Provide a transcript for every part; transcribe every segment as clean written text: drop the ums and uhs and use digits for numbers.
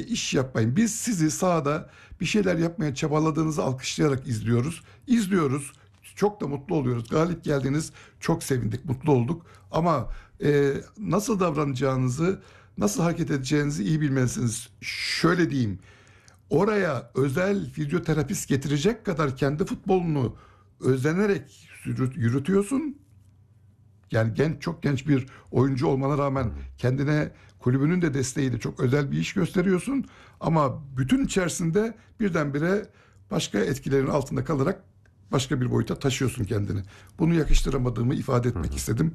iş yapmayın. Biz sizi sahada bir şeyler yapmaya çabaladığınızı alkışlayarak izliyoruz. İzliyoruz. Çok da mutlu oluyoruz. Galip geldiniz. Çok sevindik, mutlu olduk. Ama nasıl davranacağınızı, nasıl hareket edeceğinizi iyi bilmelisiniz. Şöyle diyeyim. Oraya özel fizyoterapist getirecek kadar kendi futbolunu özenerek yürütüyorsun. Yani çok genç bir oyuncu olmana rağmen kendine kulübünün de desteğiyle çok özel bir iş gösteriyorsun. Ama bütün içerisinde birdenbire başka etkilerin altında kalarak başka bir boyuta taşıyorsun kendini. Bunu yakıştıramadığımı ifade etmek istedim.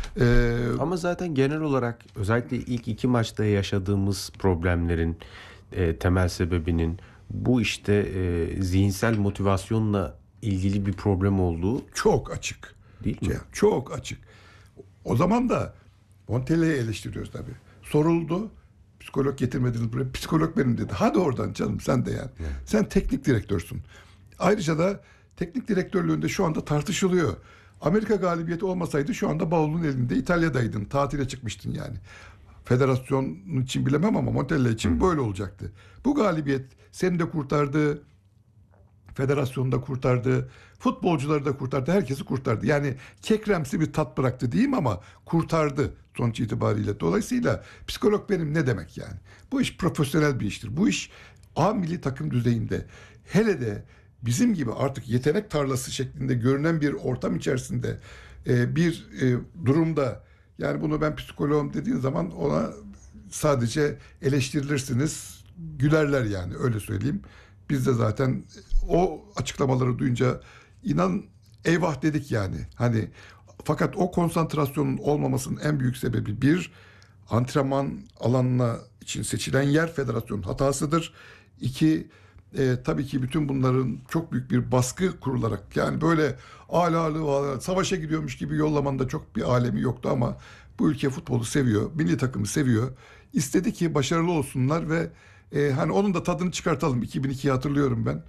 Ama zaten genel olarak özellikle ilk 2 maçta yaşadığımız problemlerin temel sebebinin bu işte zihinsel motivasyonla ilgili bir problem olduğu çok açık. Değil mi? Çok açık. O zaman da Montella'yı eleştiriyoruz tabii. Soruldu. Psikolog getirmediniz buraya. Psikolog benim dedi. Hadi oradan canım sen de yani. Evet. Sen teknik direktörsün. Ayrıca da teknik direktörlüğünde şu anda tartışılıyor. Amerika galibiyeti olmasaydı şu anda bavulun elinde İtalya'daydın. Tatile çıkmıştın yani. Federasyon için bilemem ama Montella için böyle olacaktı. Bu galibiyet seni de kurtardı. Federasyonu da kurtardı. Futbolcuları da kurtardı. Herkesi kurtardı. Yani kekremsi bir tat bıraktı diyeyim ama kurtardı sonuç itibariyle. Dolayısıyla psikolog benim ne demek yani? Bu iş profesyonel bir iştir. Bu iş A milli takım düzeyinde, hele de bizim gibi artık yetenek tarlası şeklinde görünen bir ortam içerisinde bir durumda, yani bunu ben psikoloğum dediğin zaman ona sadece eleştirilirsiniz, gülerler yani, öyle söyleyeyim. Biz de zaten o açıklamaları duyunca inan eyvah dedik yani. Hani fakat o konsantrasyonun olmamasının en büyük sebebi, bir, antrenman alanına için seçilen yer federasyonun hatasıdır. İki, tabii ki bütün bunların çok büyük bir baskı kurularak, yani böyle alalı savaşa gidiyormuş gibi yollamanın da çok bir alemi yoktu ama bu ülke futbolu seviyor, milli takımı seviyor. İstedi ki başarılı olsunlar ve hani onun da tadını çıkartalım. 2002'yi hatırlıyorum ben.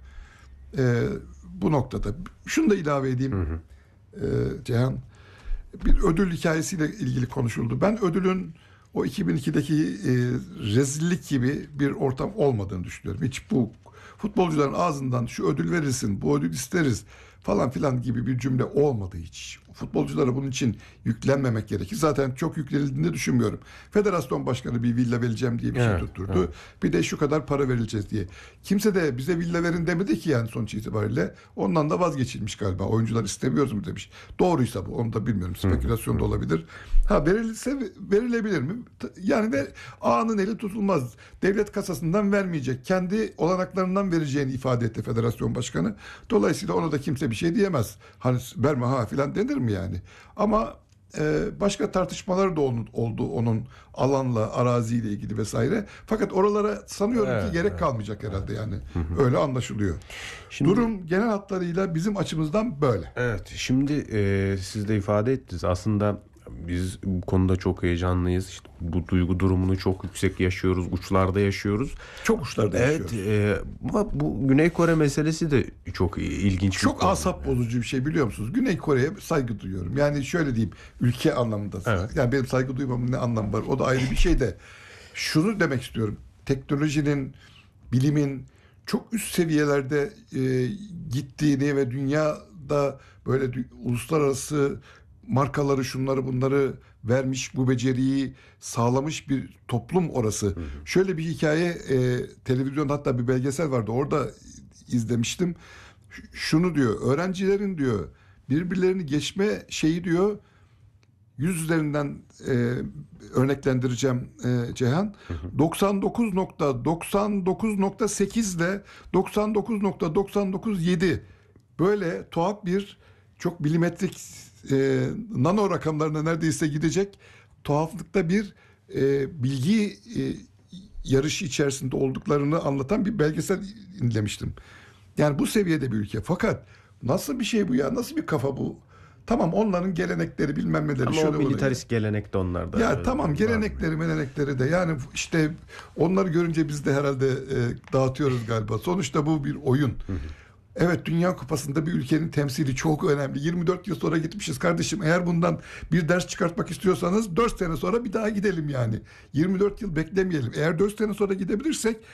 Bu noktada şunu da ilave edeyim. Cihan, bir ödül hikayesiyle ilgili konuşuldu. Ben ödülün o 2002'deki rezillik gibi bir ortam olmadığını düşünüyorum. Hiç bu futbolcuların ağzından şu ödül verilsin, bu ödül isteriz falan filan gibi bir cümle olmadı hiç. Futbolculara bunun için yüklenmemek gerekir. Zaten çok yüklenildiğini düşünmüyorum. Federasyon başkanı bir villa vereceğim diye bir şey tutturdu. Evet. Bir de şu kadar para verileceğiz diye. Kimse de bize villa verin demedi ki yani sonuç itibariyle. Ondan da vazgeçilmiş galiba. Oyuncular istemiyoruz mu demiş. Doğruysa bu. Onu da bilmiyorum. Spekülasyon da olabilir. Ha, verilse verilebilir mi? Yani ağanın eli tutulmaz. Devlet kasasından vermeyecek. Kendi olanaklarından vereceğini ifade etti federasyon başkanı. Dolayısıyla ona da kimse bir şey diyemez. Hani verme ha filan denir mi yani? Ama başka tartışmalar da oldu onun alanla, araziyle ilgili vesaire. Fakat oralara sanıyorum ki gerek kalmayacak herhalde yani. Öyle anlaşılıyor. Şimdi, durum genel hatlarıyla bizim açımızdan böyle. Evet. Şimdi siz de ifade ettiniz. Aslında biz bu konuda çok heyecanlıyız. İşte bu duygu durumunu çok yüksek yaşıyoruz. Uçlarda yaşıyoruz. Çok uçlarda yaşıyoruz. Evet. Ama bu Güney Kore meselesi de çok ilginç. Çok asap bozucu bir şey, biliyor musunuz? Güney Kore'ye saygı duyuyorum. Yani şöyle diyeyim, ülke anlamında. Evet. Yani benim saygı duymamın ne anlamı var? O da ayrı bir şey de. Şunu demek istiyorum. Teknolojinin, bilimin çok üst seviyelerde gittiğini ve dünyada böyle uluslararası markaları, şunları bunları vermiş, bu beceriyi sağlamış bir toplum orası. Şöyle bir hikaye, televizyonda hatta bir belgesel vardı, orada izlemiştim. Şunu diyor, öğrencilerin diyor birbirlerini geçme şeyi diyor, 100 üzerinden örneklendireceğim Ceyhan. 99.99.8 ile 99.997 böyle tuhaf bir, çok milimetrik, nano rakamlarına neredeyse gidecek tuhaflıkta bir bilgi yarışı içerisinde olduklarını anlatan bir belgesel dinlemiştim. Yani bu seviyede bir ülke. Fakat nasıl bir şey bu ya? Nasıl bir kafa bu? Tamam, onların gelenekleri bilmem neleri. Ama o militarist gelenek de onlarda. Ya tamam, gelenekleri de yani işte onları görünce biz de herhalde dağıtıyoruz galiba. Sonuçta bu bir oyun. Evet, Dünya Kupası'nda bir ülkenin temsili çok önemli. 24 yıl sonra gitmişiz kardeşim. Eğer bundan bir ders çıkartmak istiyorsanız 4 sene sonra bir daha gidelim yani. 24 yıl beklemeyelim. Eğer 4 sene sonra gidebilirsek